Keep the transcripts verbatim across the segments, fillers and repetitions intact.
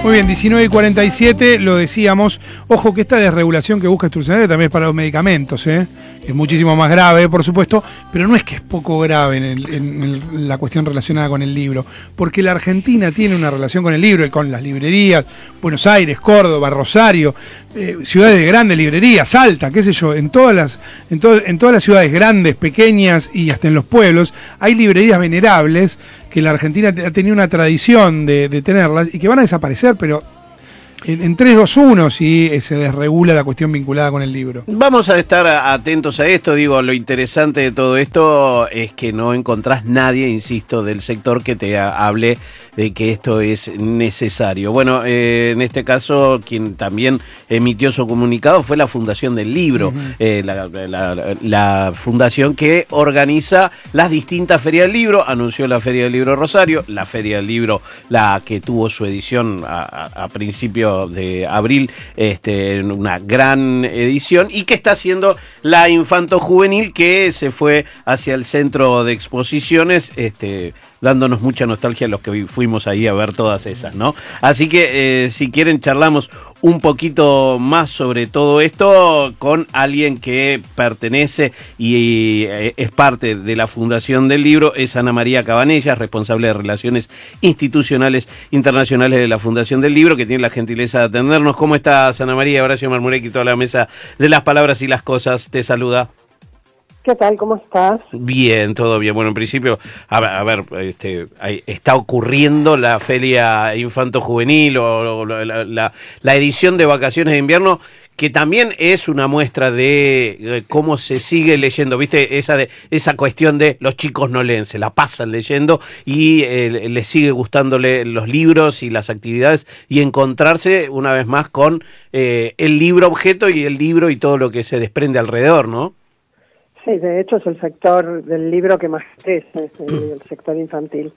Muy bien, diecinueve y cuarenta y siete, lo decíamos. Ojo que esta desregulación que busca Sturzenegger también es para los medicamentos, ¿eh? Es muchísimo más grave, por supuesto, pero no es que es poco grave en, el, en, el, la cuestión relacionada con el libro, porque la Argentina tiene una relación con el libro y con las librerías, Buenos Aires, Córdoba, Rosario, eh, ciudades de grandes librerías, Salta, qué sé yo, en todas las, en, to, en todas las ciudades grandes, pequeñas y hasta en los pueblos, hay librerías venerables que la Argentina ha tenido una tradición de, de tenerlas y que van a desaparecer, pero en, en tres, dos, uno si se desregula la cuestión vinculada con el libro. Vamos a estar atentos a esto. Digo, lo interesante de todo esto es que no encontrás nadie, insisto, del sector que te hable de que esto es necesario. Bueno, eh, en este caso, quien también emitió su comunicado fue la Fundación del Libro, uh-huh. eh, la, la, la fundación que organiza las distintas ferias del libro. Anunció la Feria del Libro Rosario, la Feria del Libro, la que tuvo su edición a, a, a principios de abril, este, una gran edición, y que está haciendo la Infanto Juvenil, que se fue hacia el centro de exposiciones, este, dándonos mucha nostalgia a los que fuimos ahí a ver todas esas, ¿no? Así que eh, si quieren charlamos un poquito más sobre todo esto con alguien que pertenece y eh, es parte de la Fundación del Libro. Es Ana María Cabanellas, responsable de Relaciones Institucionales Internacionales de la Fundación del Libro, que tiene la gentileza de atendernos. ¿Cómo estás, Ana María? Horacio Marmurek y toda la mesa de las palabras y las cosas te saluda. ¿Qué tal? ¿Cómo estás? Bien, todo bien. Bueno, en principio, a ver, a ver este, hay, está ocurriendo la Feria Infanto Juvenil o, o la, la, la edición de vacaciones de invierno, que también es una muestra de, de cómo se sigue leyendo, ¿viste? Esa de esa cuestión de los chicos no leen, se la pasan leyendo y eh, les sigue gustándole los libros y las actividades y encontrarse una vez más con eh, el libro objeto y el libro y todo lo que se desprende alrededor, ¿no? Sí, de hecho es el sector del libro que más crece, es el, el sector infantil.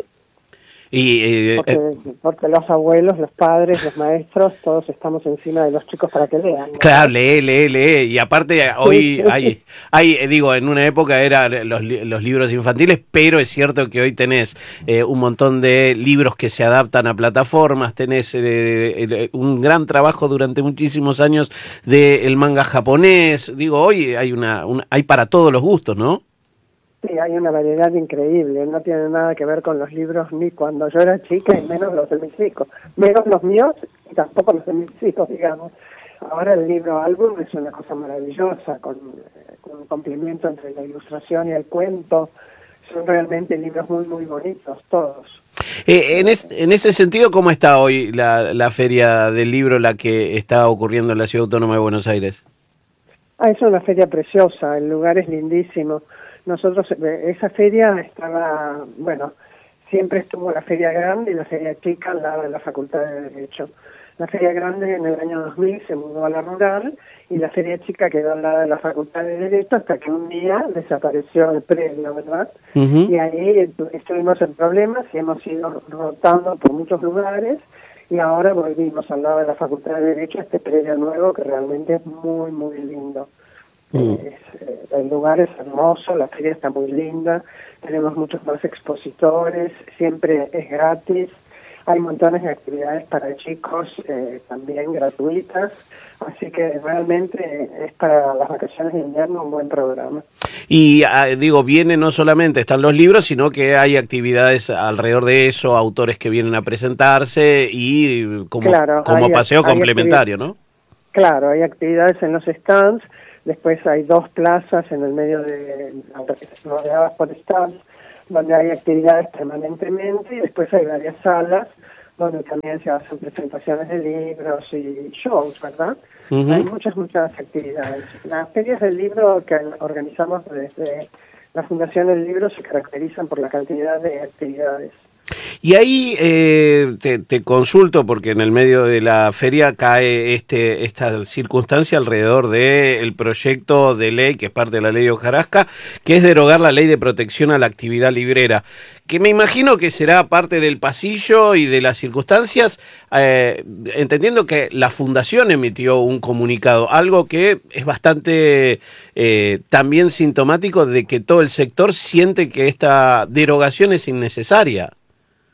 Y, eh, porque, eh, porque los abuelos, los padres, los maestros, todos estamos encima de los chicos para que lean, ¿no? Claro, lee, lee, lee. Y aparte hoy hay, hay, digo, en una época eran los, los libros infantiles, pero es cierto que hoy tenés eh, un montón de libros que se adaptan a plataformas, tenés eh, un gran trabajo durante muchísimos años del manga japonés. Digo, hoy hay una, una hay para todos los gustos, ¿no? Sí, hay una variedad increíble, no tiene nada que ver con los libros ni cuando yo era chica y menos los de mis hijos, menos los míos y tampoco los de mis hijos, digamos. Ahora el libro álbum es una cosa maravillosa, con, con un complemento entre la ilustración y el cuento, son realmente libros muy muy bonitos, todos. Eh, en, es, en ese sentido, ¿cómo está hoy la, la Feria del Libro, la que está ocurriendo en la Ciudad Autónoma de Buenos Aires? Ah, es una feria preciosa, el lugar es lindísimo. Nosotros, esa feria estaba, bueno, siempre estuvo la feria grande y la feria chica al lado de la Facultad de Derecho. La feria grande en el año dos mil se mudó a la rural y la feria chica quedó al lado de la Facultad de Derecho hasta que un día desapareció el predio, ¿verdad? Uh-huh. Y ahí estuvimos en problemas y hemos ido rotando por muchos lugares y ahora volvimos al lado de la Facultad de Derecho a este predio nuevo que realmente es muy, muy lindo. Mm. Es, eh, el lugar es hermoso, la feria está muy linda, tenemos muchos más expositores, siempre es gratis, hay montones de actividades para chicos eh, también gratuitas, así que realmente es para las vacaciones de invierno un buen programa. Y uh, digo, viene no solamente están los libros, sino que hay actividades alrededor de eso, autores que vienen a presentarse y como, claro, como hay, paseo hay complementario, ¿no? Claro, hay actividades en los stands. Después hay dos plazas en el medio de, rodeadas por stands, donde hay actividades permanentemente, y después hay varias salas donde también se hacen presentaciones de libros y shows, ¿verdad? Uh-huh. Hay muchas, muchas actividades. Las ferias del libro que organizamos desde la Fundación del Libro se caracterizan por la cantidad de actividades. Y ahí eh, te, te consulto, porque en el medio de la feria cae este esta circunstancia alrededor del proyecto de ley, que es parte de la ley de hojarasca, que es derogar la ley de protección a la actividad librera, que me imagino que será parte del pasillo y de las circunstancias, eh, entendiendo que la Fundación emitió un comunicado, algo que es bastante eh, también sintomático de que todo el sector siente que esta derogación es innecesaria.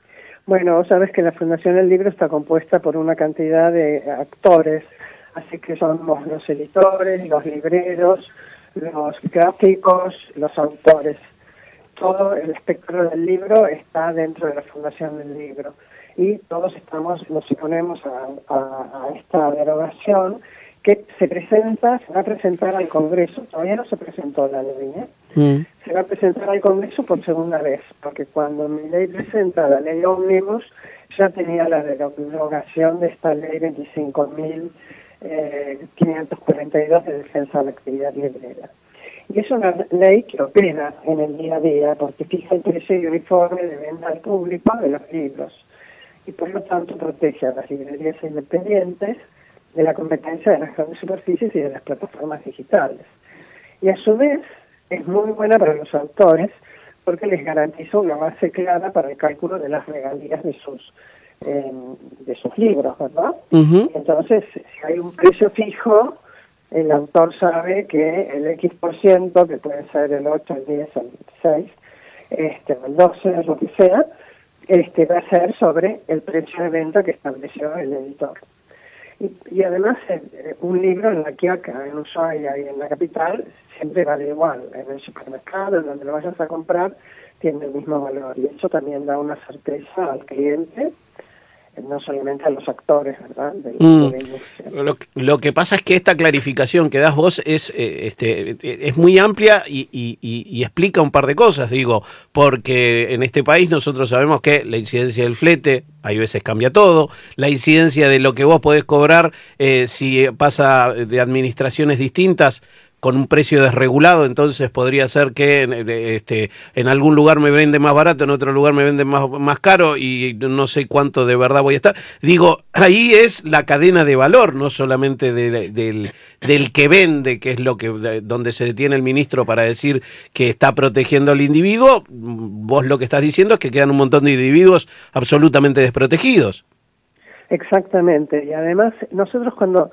Bueno, sabes que la Fundación del Libro está compuesta por una cantidad de actores, así que somos los editores, los libreros, los gráficos, los autores. Todo el espectro del libro está dentro de la Fundación del Libro y todos estamos, nos oponemos a, a, a esta derogación que se presenta, se va a presentar al Congreso, todavía no se presentó la ley, ¿eh? Mm. Se va a presentar al Congreso por segunda vez, porque cuando mi ley presenta la ley ómnibus, ya tenía la derogación de esta ley veinticinco mil quinientos cuarenta y dos de defensa de la actividad librera. Y es una ley que opera en el día a día, porque fija el precio y uniforme de venta al público de los libros, y por lo tanto protege a las librerías independientes de la competencia de las grandes superficies y de las plataformas digitales. Y a su vez es muy buena para los autores porque les garantiza una base clara para el cálculo de las regalías de sus eh, de sus libros, ¿verdad? Uh-huh. Entonces, si hay un precio fijo, el autor sabe que el X por ciento, que puede ser el ocho, el diez, el seis, este, el doce, lo que sea, este, va a ser sobre el precio de venta que estableció el editor. Y, y además, eh, un libro en La Quiaca, en Ushuaia y en la capital, siempre vale igual. En el supermercado, en donde lo vayas a comprar, tiene el mismo valor. Y eso también da una certeza al cliente, no solamente a los actores, ¿verdad? De, mm. de la industria. Lo, lo que pasa es que esta clarificación que das vos es, eh, este, es muy amplia y, y, y explica un par de cosas, digo, porque en este país nosotros sabemos que la incidencia del flete, hay veces cambia todo, la incidencia de lo que vos podés cobrar eh, si pasa de administraciones distintas, con un precio desregulado, entonces podría ser que este, en algún lugar me vende más barato, en otro lugar me vende más, más caro y no sé cuánto de verdad voy a estar. Digo, ahí es la cadena de valor, no solamente de, del, del que vende, que es lo que de, donde se detiene el ministro para decir que está protegiendo al individuo. Vos lo que estás diciendo es que quedan un montón de individuos absolutamente desprotegidos. Exactamente, y además nosotros cuando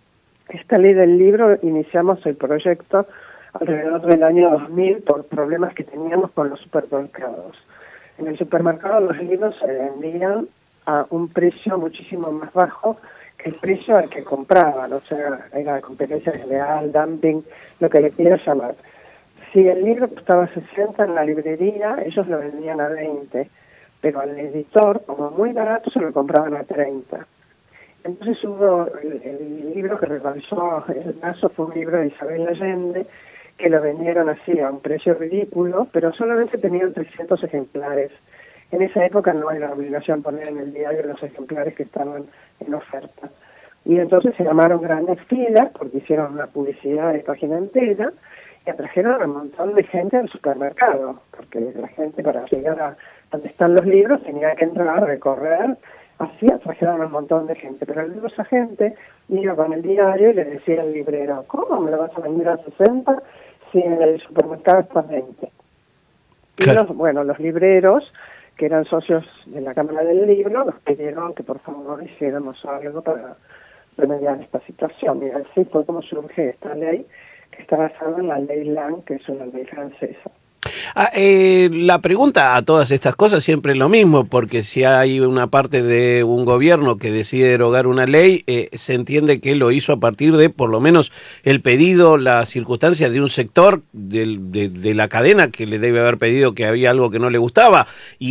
esta ley del libro iniciamos el proyecto alrededor del año dos mil por problemas que teníamos con los supermercados. En el supermercado los libros se vendían a un precio muchísimo más bajo que el precio al que compraban, o sea, era competencia desleal, dumping, lo que le quieras llamar. Si el libro costaba sesenta en la librería, ellos lo vendían a veinte, pero al editor, como muy barato, se lo compraban a treinta. Entonces hubo el, el libro que realizó el caso, fue un libro de Isabel Allende, que lo vendieron así a un precio ridículo, pero solamente tenían trescientos ejemplares. En esa época no era obligación poner en el diario los ejemplares que estaban en oferta. Y entonces se llamaron grandes filas, porque hicieron una publicidad de página entera, y atrajeron a un montón de gente al supermercado, porque la gente para llegar a donde están los libros tenía que entrar a recorrer. Así atrajeron a un montón de gente, pero luego esa gente iba con el diario y le decía al librero, ¿cómo me lo vas a vender a sesenta si en el supermercado está a veinte? Y los, bueno, los libreros, que eran socios de la Cámara del Libro, nos pidieron que por favor hiciéramos algo para remediar esta situación. Y así fue como surge esta ley, que está basada en la ley Lang, que es una ley francesa. Ah, eh, la pregunta a todas estas cosas siempre es lo mismo, porque si hay una parte de un gobierno que decide derogar una ley, eh, se entiende que lo hizo a partir de, por lo menos, el pedido, la circunstancia de un sector del, de, de la cadena que le debe haber pedido que había algo que no le gustaba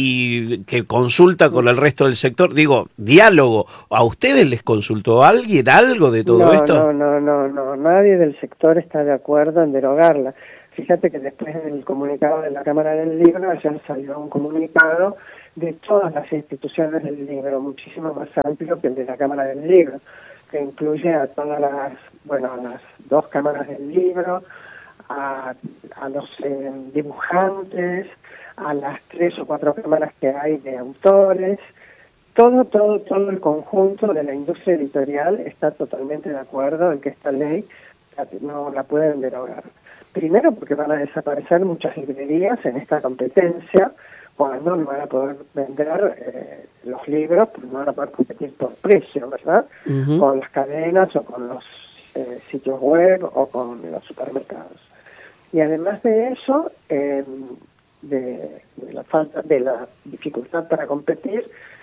y que consulta con el resto del sector. Digo, diálogo. ¿A ustedes les consultó alguien algo de todo no, esto? No, no, no, no. Nadie del sector está de acuerdo en derogarla. Fíjate que después del comunicado de la Cámara del Libro ya salió un comunicado de todas las instituciones del libro, muchísimo más amplio que el de la Cámara del Libro, que incluye a todas las, bueno, a las dos cámaras del libro, a, a los eh, dibujantes, a las tres o cuatro cámaras que hay de autores. Todo, todo, todo el conjunto de la industria editorial está totalmente de acuerdo en que esta ley no la pueden derogar. Primero porque van a desaparecer muchas librerías en esta competencia, cuando no van a poder vender eh, los libros, pues no van a poder competir por precio, ¿verdad? Uh-huh. Con las cadenas o con los eh, sitios web o con los supermercados. Y además de eso, eh, de, de la falta, de la dificultad para competir,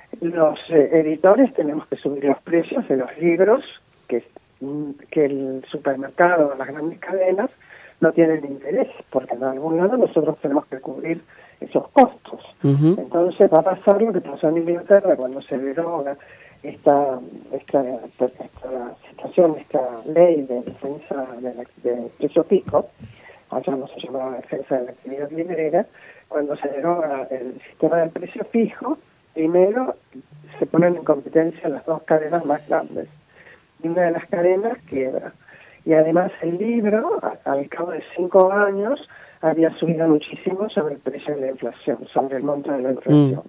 Los eh, editores tenemos que subir los precios de los libros que, que el supermercado, las grandes cadenas, no tienen interés, porque en algún lado nosotros tenemos que cubrir esos costos. Uh-huh. Entonces va a pasar lo que pasó en Inglaterra cuando se deroga esta, esta, esta, esta situación, esta ley de defensa de, la, de precio pico, allá no se llamaba defensa de la actividad librera. Cuando se deroga el sistema del precio fijo, primero se ponen en competencia las dos cadenas más grandes, y una de las cadenas quiebra. Y además el libro, a, al cabo de cinco años, había subido muchísimo sobre el precio de la inflación, sobre el monto de la inflación.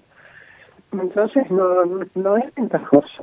Mm. Entonces no, no es ventajoso.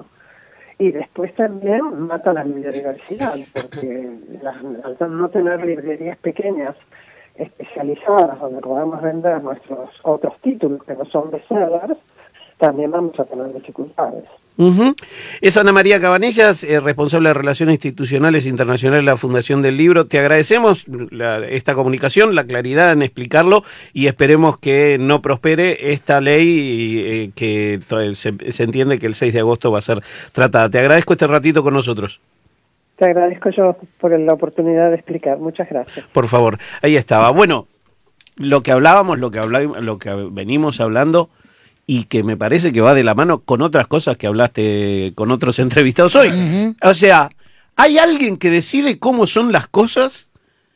Y después también mata la biodiversidad, porque las, al no tener librerías pequeñas especializadas donde podamos vender nuestros otros títulos que no son bestsellers, también vamos a tener dificultades. Uh-huh. Es Ana María Cabanillas, eh, responsable de Relaciones Institucionales Internacionales de la Fundación del Libro. Te agradecemos la, esta comunicación, la claridad en explicarlo, y esperemos que no prospere esta ley y eh, que se, se entiende que el seis de agosto va a ser tratada. Te agradezco este ratito con nosotros. Te agradezco yo por la oportunidad de explicar. Muchas gracias. Por favor, ahí estaba. Bueno, lo que hablábamos, lo que hablábamos, lo que venimos hablando, y que me parece que va de la mano con otras cosas que hablaste con otros entrevistados hoy. Uh-huh. O sea, ¿hay alguien que decide cómo son las cosas?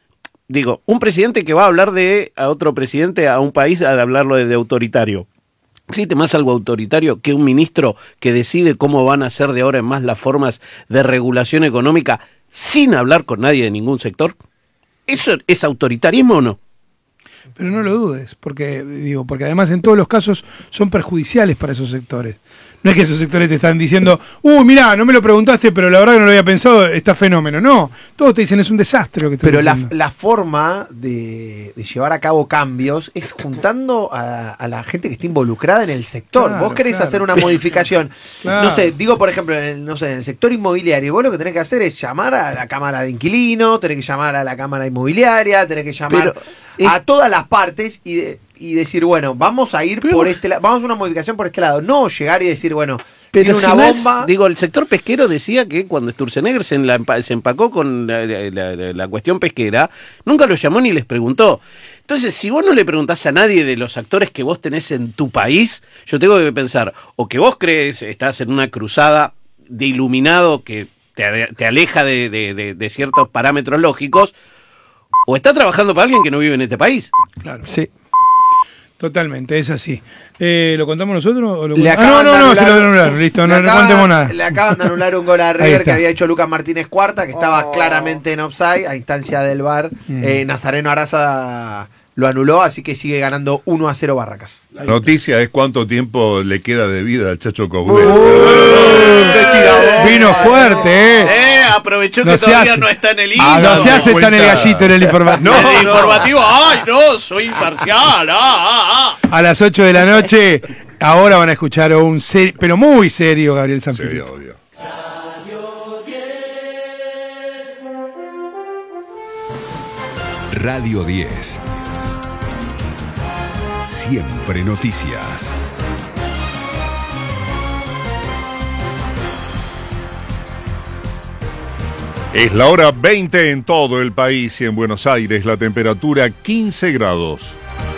Digo, un presidente que va a hablar de a otro presidente, a un país, a hablarlo de, de autoritario. ¿Existe más algo autoritario que un ministro que decide cómo van a ser de ahora en más las formas de regulación económica sin hablar con nadie de ningún sector? ¿Eso es autoritarismo o no? Pero no lo dudes, porque digo, porque además en todos los casos son perjudiciales para esos sectores. No es que esos sectores te están diciendo, uh, mirá, no me lo preguntaste, pero la verdad que no lo había pensado, está fenómeno. No, todos te dicen, es un desastre lo que estás Pero la, diciendo. la forma de, de llevar a cabo cambios es juntando a, a la gente que está involucrada en el sector. Claro, vos querés claro. hacer una modificación, Claro. no sé, digo por ejemplo, en el, no sé, en el sector inmobiliario, vos lo que tenés que hacer es llamar a la Cámara de Inquilinos, tenés que llamar a la Cámara Inmobiliaria, tenés que llamar Pero a es... todas las partes y, de, y decir, bueno, vamos a ir Pero... por este lado, vamos a hacer una modificación por este lado. No llegar y decir, bueno, Pero tiene si una no bomba. Es, digo, el sector pesquero decía que cuando Sturzenegger se, la, se empacó con la, la, la, la cuestión pesquera, nunca lo llamó ni les preguntó. Entonces, si vos no le preguntás a nadie de los actores que vos tenés en tu país, yo tengo que pensar, o que vos crees, estás en una cruzada de iluminado que te, te aleja de, de, de, de ciertos parámetros lógicos, o estás trabajando para alguien que no vive en este país. Claro. Sí. Totalmente, es así. Eh, ¿Lo contamos nosotros? O lo Le ah, acaban no, no, de no, anular, se lo anularon, listo, no, no contemos nada. Le acaban de anular un gol a Ahí River está. que había hecho Lucas Martínez Cuarta, que estaba Oh. claramente en offside, a instancia del V A R. Mm. Eh, Nazareno Araza lo anuló, así que sigue ganando uno a cero Barracas. La noticia es cuánto tiempo le queda de vida al Chacho Uh, Coudet. Vino fuerte, eh. Eh, aprovechó No que se todavía hace. no está en el hilo. Ah, no se hace cuenta. tan el gallito en el informativo. No, el informativo, ay, no, soy imparcial. Ah, ah, ah. A las ocho de la noche, ahora van a escuchar a un serio, pero muy serio, Gabriel Sí, Sanfilippo. obvio. Radio diez. Siempre noticias. Es la hora veinte en todo el país y en Buenos Aires la temperatura quince grados.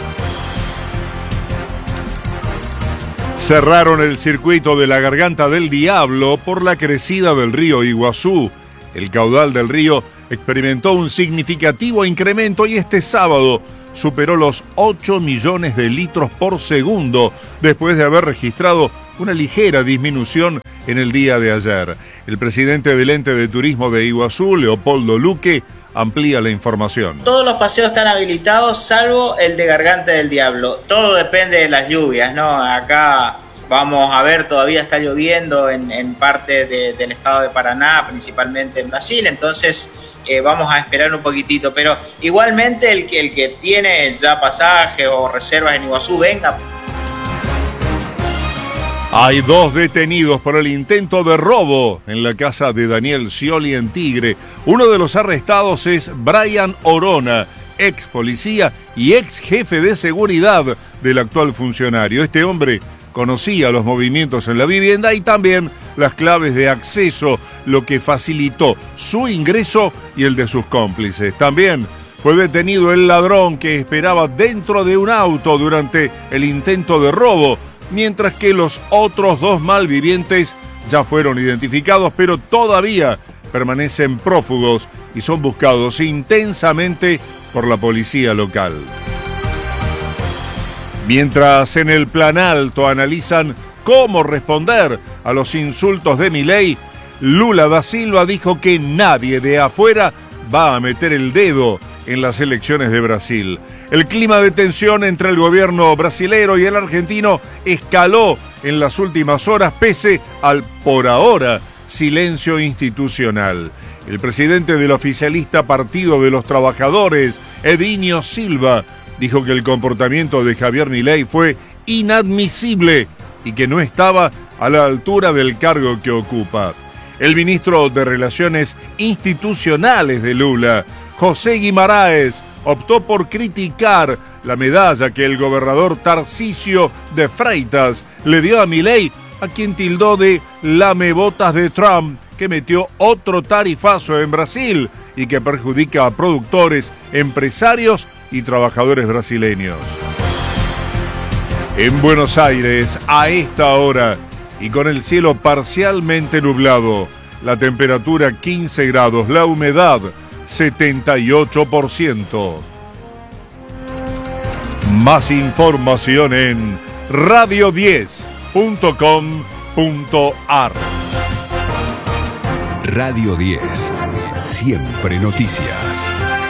Cerraron el circuito de la Garganta del Diablo por la crecida del río Iguazú. El caudal del río experimentó un significativo incremento y este sábado superó los ocho millones de litros por segundo después de haber registrado una ligera disminución en el día de ayer. El presidente del ente de turismo de Iguazú, Leopoldo Luque, amplía la información. Todos los paseos están habilitados, salvo el de Garganta del Diablo. Todo depende de las lluvias, ¿no? Acá vamos a ver, todavía está lloviendo en, en parte de, del estado de Paraná, principalmente en Brasil, entonces eh, vamos a esperar un poquitito. Pero igualmente el que, el que tiene ya pasaje o reservas en Iguazú, venga. Hay dos detenidos por el intento de robo en la casa de Daniel Scioli en Tigre. Uno de los arrestados es Brian Orona, ex policía y ex jefe de seguridad del actual funcionario. Este hombre conocía los movimientos en la vivienda y también las claves de acceso, lo que facilitó su ingreso y el de sus cómplices. También fue detenido el ladrón que esperaba dentro de un auto durante el intento de robo, mientras que los otros dos malvivientes ya fueron identificados, pero todavía permanecen prófugos y son buscados intensamente por la policía local. Mientras en el Planalto analizan cómo responder a los insultos de Milei, Lula da Silva dijo que nadie de afuera va a meter el dedo en las elecciones de Brasil. El clima de tensión entre el gobierno brasilero y el argentino escaló en las últimas horas pese al, por ahora, silencio institucional. El presidente del oficialista Partido de los Trabajadores, Edinho Silva, dijo que el comportamiento de Javier Milei fue inadmisible y que no estaba a la altura del cargo que ocupa. El ministro de Relaciones Institucionales de Lula, José Guimarães, optó por criticar la medalla que el gobernador Tarcísio de Freitas le dio a Milei, a quien tildó de lamebotas de Trump, que metió otro tarifazo en Brasil y que perjudica a productores, empresarios y trabajadores brasileños. En Buenos Aires, a esta hora, y con el cielo parcialmente nublado, la temperatura quince grados, la humedad setenta y ocho por ciento. Más información en radio diez punto com punto ar. Radio diez, siempre noticias.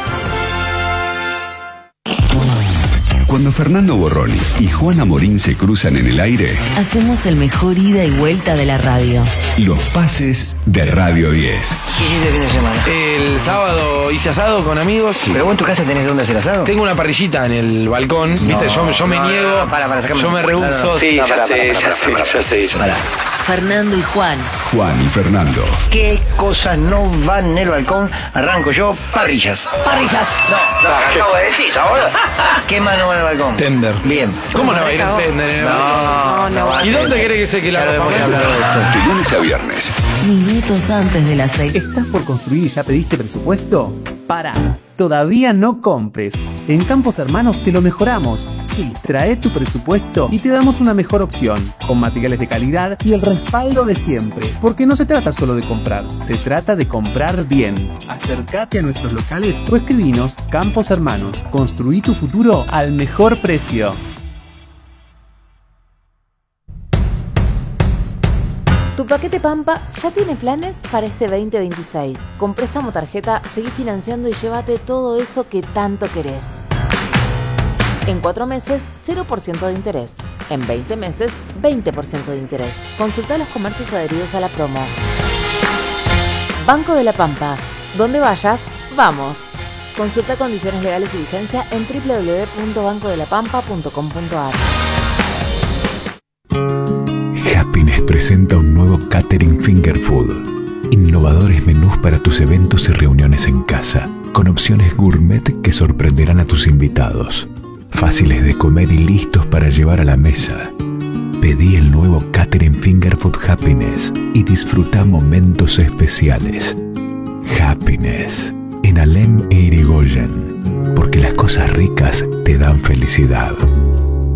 Cuando Fernando Borroni y Juana Morín se cruzan en el aire, hacemos el mejor ida y vuelta de la radio. Los pases de Radio diez. ¿Qué hiciste el fin de semana? El sábado hice asado con amigos. Sí. ¿Pero vos en tu casa tenés dónde hacer asado? Tengo una parrillita en el balcón. No, ¿Viste? Yo, yo me no, niego. No, no, para, para, yo me rehuso. No, no, sí, no, ya, para, sé, para, ya para, sé, para, ya sé, ya sé. Para. Fernando y Juan. Juan y Fernando. ¿Qué cosas no van en el balcón? Arranco yo, parrillas. ¿Parrillas? No, no, acabo de decir, boludo. ¿Qué más no va en el balcón? Tender. Bien. ¿Cómo no va a ir el tender en el balcón? No, no va. ¿Y dónde querés que se que la Ya lo hemos hablado de esto. De lunes a viernes. Minutos antes de las seis. ¿Estás por construir y ya pediste presupuesto? Para. Todavía no compres. En Campos Hermanos te lo mejoramos. Sí, trae tu presupuesto y te damos una mejor opción, con materiales de calidad y el respaldo de siempre. Porque no se trata solo de comprar, se trata de comprar bien. Acércate a nuestros locales o escribinos. Campos Hermanos, construí tu futuro al mejor precio. Tu paquete Pampa ya tiene planes para este veinte veintiséis. Con préstamo tarjeta, seguí financiando y llévate todo eso que tanto querés. En cuatro meses, cero por ciento de interés. En veinte meses, veinte por ciento de interés. Consulta los comercios adheridos a la promo. Banco de la Pampa. Donde vayas, vamos. Consulta condiciones legales y vigencia en doble u doble u doble u punto banco de la pampa punto com punto ar. Happiness presenta un nuevo Catering Finger Food. Innovadores menús para tus eventos y reuniones en casa, con opciones gourmet que sorprenderán a tus invitados. Fáciles de comer y listos para llevar a la mesa. Pedí el nuevo Catering Finger Food Happiness y disfruta momentos especiales. Happiness, en Alem e Irigoyen, porque las cosas ricas te dan felicidad.